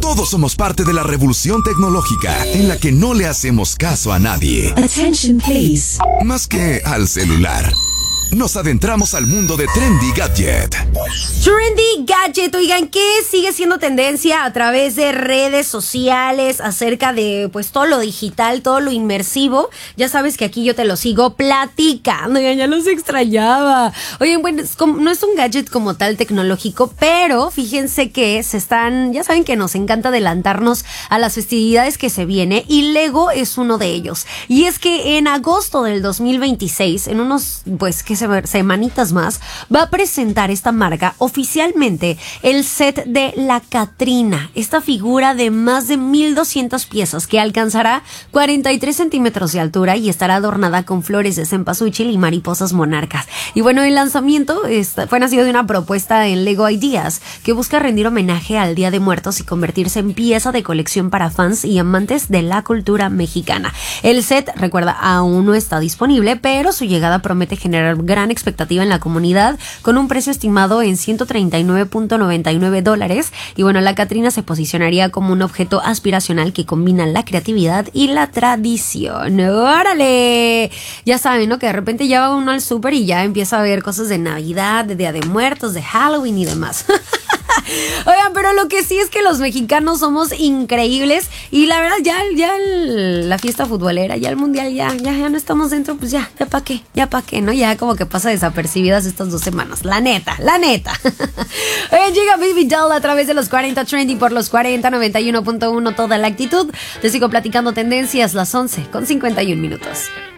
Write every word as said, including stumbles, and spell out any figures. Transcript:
Todos somos parte de la revolución tecnológica en la que no le hacemos caso a nadie. Attention, please. Más que al celular. Nos adentramos al mundo de Trendy Gadget. Trendy Gadget, oigan, ¿qué sigue siendo tendencia a través de redes sociales acerca de pues todo lo digital, todo lo inmersivo? Ya sabes que aquí yo te lo sigo platicando, ya, ya los extrañaba. Oigan, bueno, es como, no es un gadget como tal tecnológico, pero fíjense que se están, ya saben que nos encanta adelantarnos a las festividades que se viene y Lego es uno de ellos. Y es que en agosto del dos mil veintiséis, en unos, pues, que semanitas más, va a presentar esta marca oficialmente el set de la Catrina, esta figura de más de mil doscientas piezas que alcanzará cuarenta y tres centímetros de altura y estará adornada con flores de cempasúchil y mariposas monarcas. Y bueno, el lanzamiento está, fue nacido de una propuesta en Lego Ideas que busca rendir homenaje al Día de Muertos y convertirse en pieza de colección para fans y amantes de la cultura mexicana. El set, recuerda, aún no está disponible, pero su llegada promete generar gran expectativa en la comunidad, con un precio estimado en ciento treinta y nueve punto noventa y nueve dólares. Y bueno, la Catrina se posicionaría como un objeto aspiracional que combina la creatividad y la tradición. ¡Órale! Ya saben, ¿no? Que de repente ya va uno al súper y ya empieza a ver cosas de Navidad, de Día de Muertos, de Halloween y demás. Oigan, pero lo que sí es que los mexicanos somos increíbles y la verdad ya, ya el, la fiesta futbolera, ya el mundial, ya, ya, ya no estamos dentro, pues ya, ya pa' qué, ya pa' qué, ¿no? Ya como que pasa desapercibidas estas dos semanas, la neta, la neta. Oigan, llega Baby Doll a través de los cuarenta Trendy por los cuarenta noventa y uno punto uno, toda la actitud. Te sigo platicando tendencias, las once con cincuenta y un minutos.